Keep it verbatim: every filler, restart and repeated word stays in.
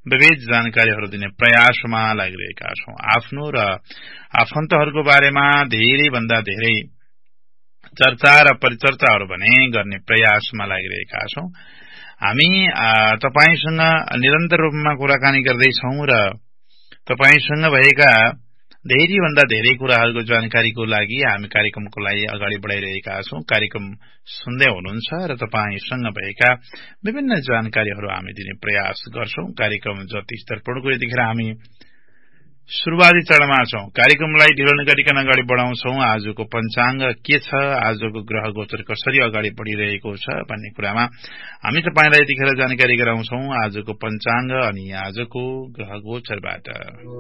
विविध जानकारीहरू दिने प्रयासमा लागिरहेका छौं। आफ्नो र आफन्तहरूको बारेमा धेरै भन्दा धेरै चर्चा र परिचर्चाहरू भने गर्ने प्रयासमा लागिरहेका छौं। हामी तपाईसँग निरन्तर रूपमा कुराकानी गर्दैछौं र तपाईसँग भएका धेरै भन्दा धेरै कुराहरूको जानकारीको लागि हामी कार्यक्रमको लागि अगाडि बढाइरहेका छौं। कार्यक्रम सुन्दै हुनुहुन्छ र तपाईसँग भएका विभिन्न जानकारीहरू हामी दिने प्रयास गर्छौं। कार्यक्रम ज्योतिष दर्पणको यतिखेर हामी सुरुवाती चरणमा छौं। कार्यक्रमलाई ढिलो नगरिकन अगाडि बढाउँछौं। आजको पञ्चाङ्ग के छ, आजको ग्रह गोचर कसरी अगाडि बढिरहेको छ भन्ने कुरामा हामी तपाईलाई यतिखेर जानकारी गराउँछौं। आजको पञ्चाङ्ग अनि आजको ग्रह गोचरबाट